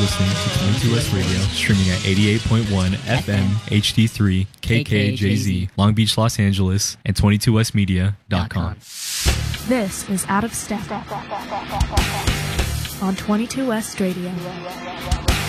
Listening to 22S Radio, streaming at 88.1 FM HD3 KKJZ, Long Beach, Los Angeles, and 22smedia.com. This is Out of Step on 22 West Radio.